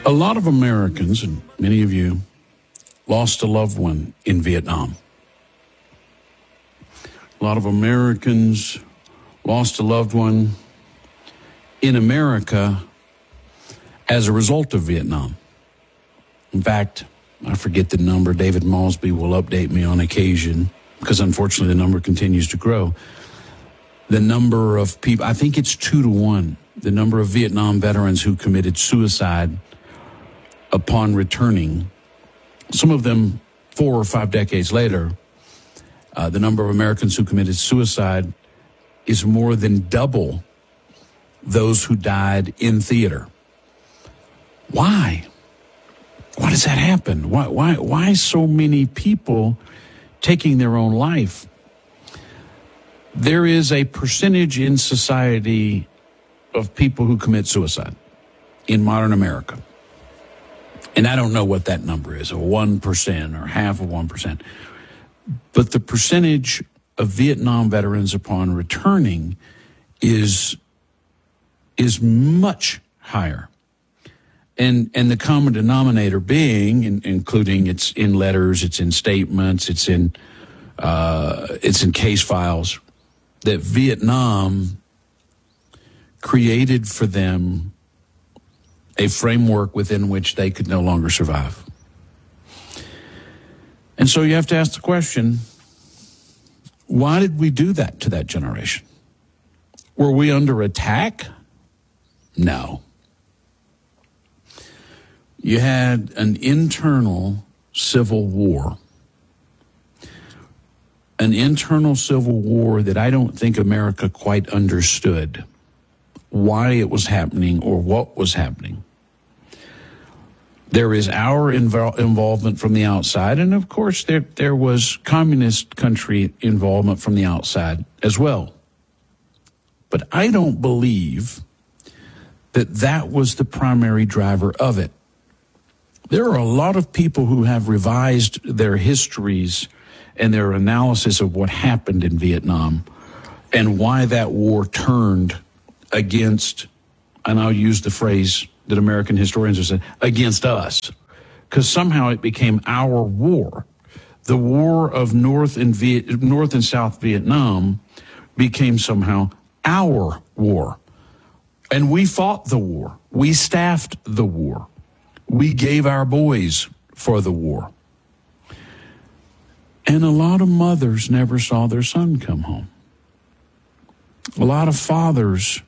A lot of Americans, and many of you, lost a loved one in Vietnam. A lot of Americans lost a loved one in America as a result of Vietnam. In fact, I forget the number. David Malsby will update me on occasion because unfortunately the number continues to grow. The number of people, I think it's 2 to 1, the number of Vietnam veterans who committed suicide upon returning, some of them 4 or 5 decades later, the number of Americans who committed suicide is more than double those who died in theater. Why? Why does that happen? Why so many people taking their own life? There is a percentage in society of people who commit suicide in modern America. And I don't know what that number is, 1% or half of 1%. But the percentage of Vietnam veterans upon returning is much higher. And the common denominator being, including it's in letters, it's in statements, it's in case files, that Vietnam created for them a framework within which they could no longer survive. And so you have to ask the question, why did we do that to that generation? Were we under attack? No. You had an internal civil war. An internal civil war that I don't think America quite understood why it was happening or what was happening. There is our involvement from the outside, and of course there was communist country involvement from the outside as well. But I don't believe that was the primary driver of it. There are a lot of people who have revised their histories and their analysis of what happened in Vietnam and why that war turned against, and I'll use the phrase that American historians have said, against us, because somehow it became our war. The war of North and South Vietnam became somehow our war. And we fought the war. We staffed the war. We gave our boys for the war. And a lot of mothers never saw their son come home. A lot of fathers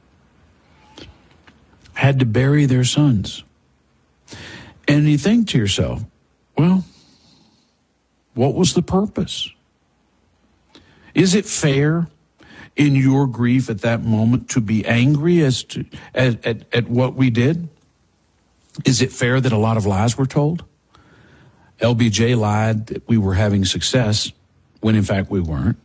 had to bury their sons. And you think to yourself, well, what was the purpose? Is it fair in your grief at that moment to be angry at what we did? Is it fair that a lot of lies were told? LBJ lied that we were having success when in fact we weren't.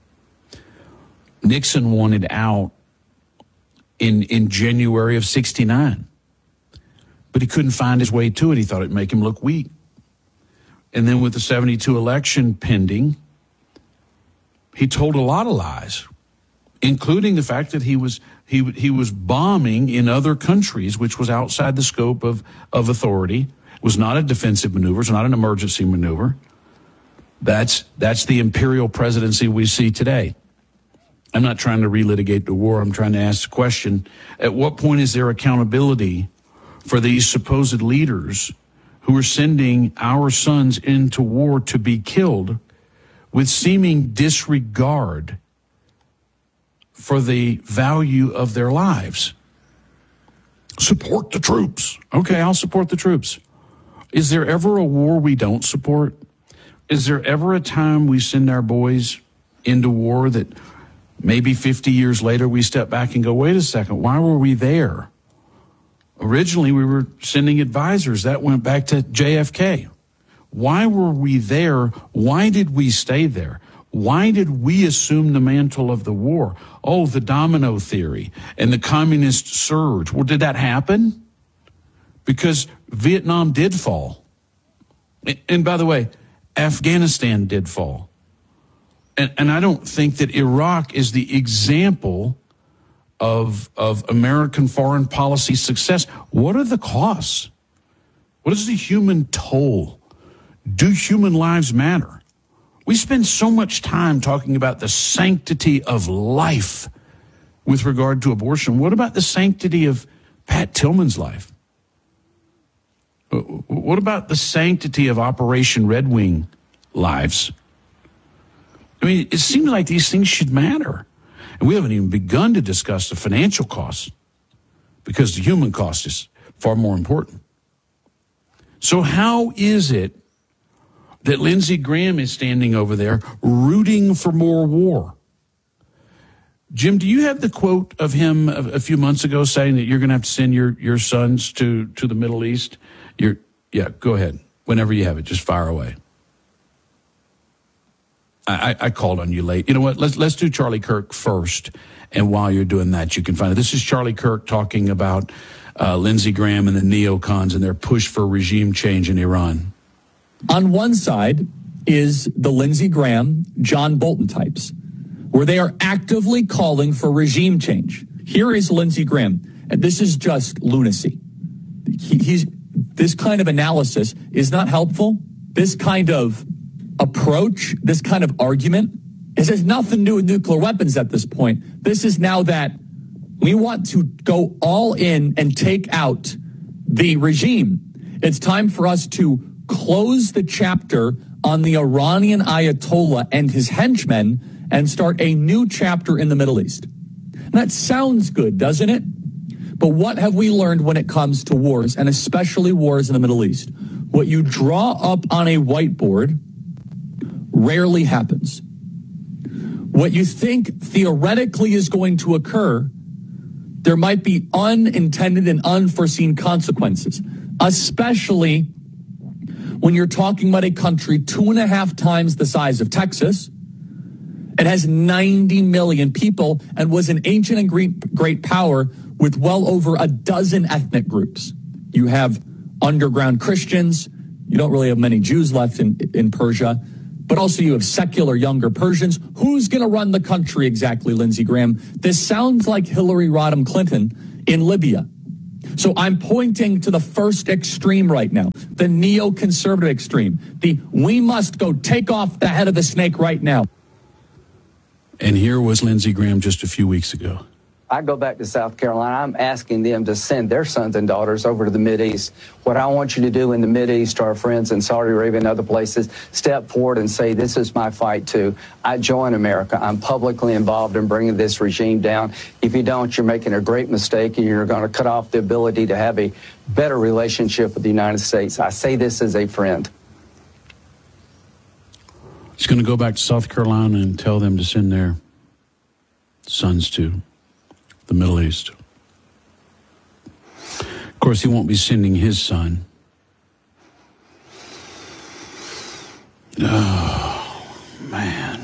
Nixon wanted out in January of 1969, but he couldn't find his way to it. He thought it'd make him look weak. And then with the 1972 election pending, he told a lot of lies, including the fact that he was bombing in other countries, which was outside the scope of authority. It was not a defensive maneuver. It's not an emergency maneuver. That's the imperial presidency we see today. I'm not trying to relitigate the war. I'm trying to ask the question, at what point is there accountability for these supposed leaders who are sending our sons into war to be killed with seeming disregard for the value of their lives? Support the troops. Okay, I'll support the troops. Is there ever a war we don't support? Is there ever a time we send our boys into war that maybe 50 years later we step back and go, wait a second, why were we there? Originally, we were sending advisors. That went back to JFK. Why were we there? Why did we stay there? Why did we assume the mantle of the war? Oh, the domino theory and the communist surge. Well, did that happen? Because Vietnam did fall. And by the way, Afghanistan did fall. And I don't think that Iraq is the example of American foreign policy success. What are the costs? What is the human toll? Do human lives matter? We spend so much time talking about the sanctity of life with regard to abortion. What about the sanctity of Pat Tillman's life? What about the sanctity of Operation Red Wing lives? I mean, it seems like these things should matter. And we haven't even begun to discuss the financial costs, because the human cost is far more important. So how is it that Lindsey Graham is standing over there rooting for more war? Jim, do you have the quote of him a few months ago saying that you're going to have to send your sons to the Middle East? Yeah, go ahead. Whenever you have it, just fire away. I called on you late. You know what? Let's do Charlie Kirk first. And while you're doing that, you can find it. This is Charlie Kirk talking about Lindsey Graham and the neocons and their push for regime change in Iran. On one side is the Lindsey Graham, John Bolton types, where they are actively calling for regime change. Here is Lindsey Graham, and this is just lunacy. This kind of analysis is not helpful. This kind of approach, this kind of argument, it has nothing to do with nuclear weapons at this point. This is now that we want to go all in and take out the regime. It's time for us to close the chapter on the Iranian Ayatollah and his henchmen and start a new chapter in the Middle East. And that sounds good, doesn't it? But what have we learned when it comes to wars, and especially wars in the Middle East? What you draw up on a whiteboard rarely happens. What you think theoretically is going to occur, there might be unintended and unforeseen consequences, especially when you're talking about a country 2.5 times the size of Texas. It has 90 million people and was an ancient and great power with well over a dozen ethnic groups. You have underground Christians. You don't really have many Jews left in Persia. But also you have secular younger Persians. Who's going to run the country exactly, Lindsey Graham? This sounds like Hillary Rodham Clinton in Libya. So I'm pointing to the first extreme right now, the neoconservative extreme. We must go take off the head of the snake right now. And here was Lindsey Graham just a few weeks ago. I go back to South Carolina. I'm asking them to send their sons and daughters over to the Mideast. What I want you to do in the Mideast, to our friends in Saudi Arabia and other places, step forward and say, this is my fight too. I join America. I'm publicly involved in bringing this regime down. If you don't, you're making a great mistake, and you're going to cut off the ability to have a better relationship with the United States. I say this as a friend. He's going to go back to South Carolina and tell them to send their sons to the Middle East. Of course, he won't be sending his son. Oh, man.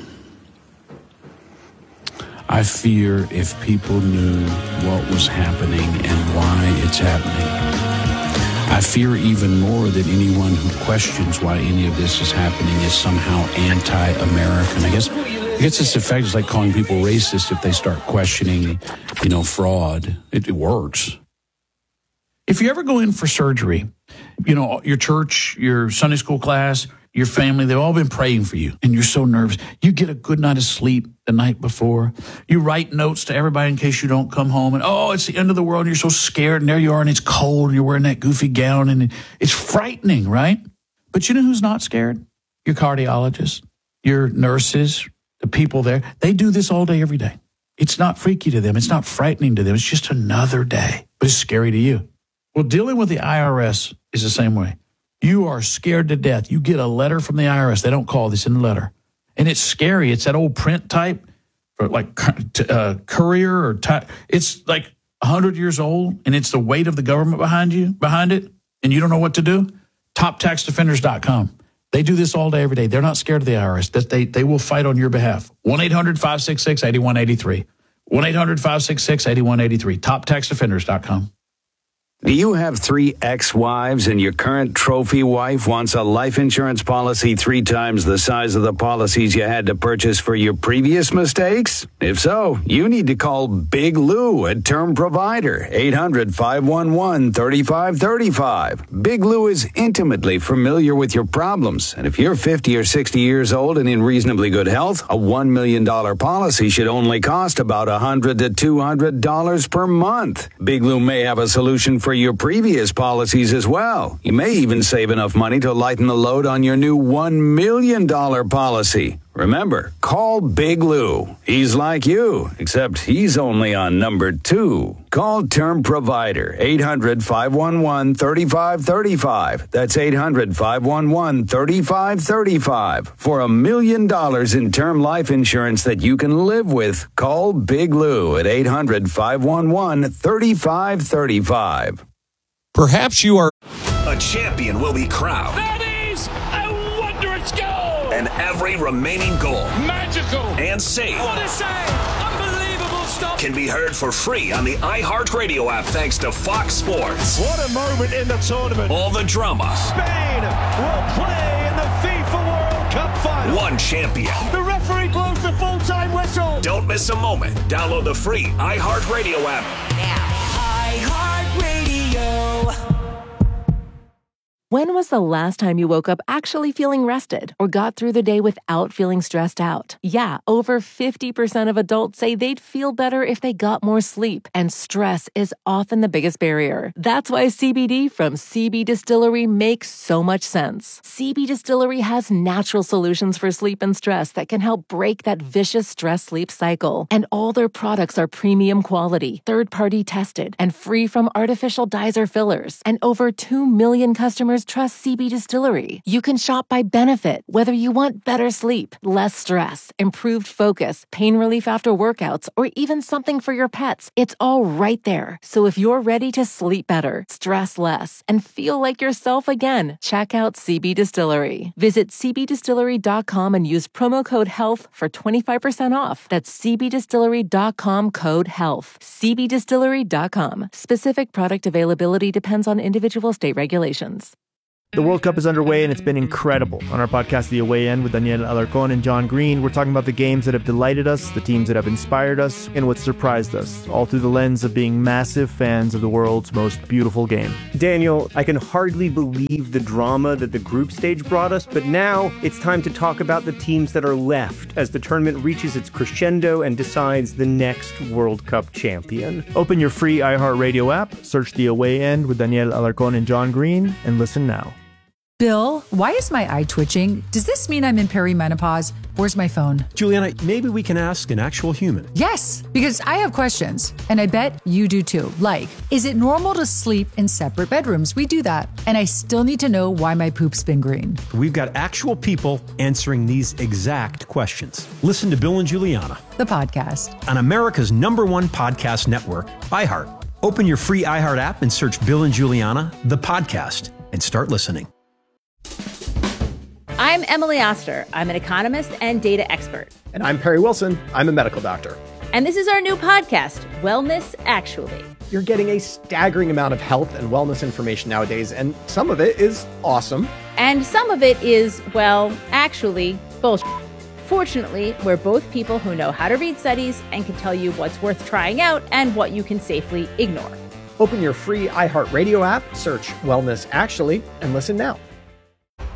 I fear if people knew what was happening and why it's happening. I fear even more that anyone who questions why any of this is happening is somehow anti-American. I guess this effect is like calling people racist if they start questioning, fraud. It works. If you ever go in for surgery, your church, your Sunday school class, your family, they've all been praying for you, and you're so nervous. You get a good night of sleep the night before. You write notes to everybody in case you don't come home, and it's the end of the world, and you're so scared, and there you are, and it's cold, and you're wearing that goofy gown, and it's frightening, right? But you know who's not scared? Your cardiologists, your nurses, the people there. They do this all day, every day. It's not freaky to them. It's not frightening to them. It's just another day, but it's scary to you. Well, dealing with the IRS is the same way. You are scared to death. You get a letter from the IRS. They don't call this in the letter. And it's scary. It's that old print type, for like courier or type. It's like 100 years old, and it's the weight of the government behind it, and you don't know what to do. TopTaxDefenders.com. They do this all day, every day. They're not scared of the IRS. They will fight on your behalf. 1-800-566-8183. 1-800-566-8183. TopTaxDefenders.com. Do you have 3 ex-wives and your current trophy wife wants a life insurance policy 3 times the size of the policies you had to purchase for your previous mistakes? If so, you need to call Big Lou at Term Provider, 800-511-3535. Big Lou is intimately familiar with your problems, and if you're 50 or 60 years old and in reasonably good health, a $1 million policy should only cost about $100 to $200 per month. Big Lou may have a solution for your previous policies as well. You may even save enough money to lighten the load on your new $1 million policy. Remember, call Big Lou. He's like you, except he's only on number 2. Call Term Provider, 800-511-3535. That's 800-511-3535. For $1 million in term life insurance that you can live with, call Big Lou at 800-511-3535. Perhaps you are... A champion will be crowned. That is a wondrous goal! And every remaining goal. Magical! And save. What a save! Unbelievable stop! Can be heard for free on the iHeartRadio app thanks to Fox Sports. What a moment in the tournament. All the drama. Spain will play in the FIFA World Cup final. One champion. The referee blows the full-time whistle. Don't miss a moment. Download the free iHeartRadio app now. When was the last time you woke up actually feeling rested or got through the day without feeling stressed out? Yeah, over 50% of adults say they'd feel better if they got more sleep, and stress is often the biggest barrier. That's why CBD from CB Distillery makes so much sense. CB Distillery has natural solutions for sleep and stress that can help break that vicious stress-sleep cycle. And all their products are premium quality, third-party tested, and free from artificial dyes or fillers. And over 2 million customers trust CB Distillery. You can shop by benefit, whether you want better sleep, less stress, improved focus, pain relief after workouts, or even something for your pets. It's all right there. So if you're ready to sleep better, stress less, and feel like yourself again, check out CB Distillery. Visit cbdistillery.com and use promo code HEALTH for 25% off. That's cbdistillery.com, code HEALTH. cbdistillery.com. Specific product availability depends on individual state regulations. The World Cup is underway, and it's been incredible. On our podcast, The Away End, with Daniel Alarcón and John Green, we're talking about the games that have delighted us, the teams that have inspired us, and what surprised us, all through the lens of being massive fans of the world's most beautiful game. Daniel, I can hardly believe the drama that the group stage brought us, but now it's time to talk about the teams that are left as the tournament reaches its crescendo and decides the next World Cup champion. Open your free iHeartRadio app, search The Away End with Daniel Alarcón and John Green, and listen now. Bill, why is my eye twitching? Does this mean I'm in perimenopause? Where's my phone? Juliana, maybe we can ask an actual human. Yes, because I have questions, and I bet you do too. Like, is it normal to sleep in separate bedrooms? We do that. And I still need to know why my poop's been green. We've got actual people answering these exact questions. Listen to Bill and Juliana, the podcast, on America's #1 podcast network, iHeart. Open your free iHeart app and search Bill and Juliana, the podcast, and start listening. I'm Emily Oster. I'm an economist and data expert. And I'm Perry Wilson. I'm a medical doctor. And this is our new podcast, Wellness Actually. You're getting a staggering amount of health and wellness information nowadays, and some of it is awesome. And some of it is, well, actually, bullshit. Fortunately, we're both people who know how to read studies and can tell you what's worth trying out and what you can safely ignore. Open your free iHeartRadio app, search Wellness Actually, and listen now.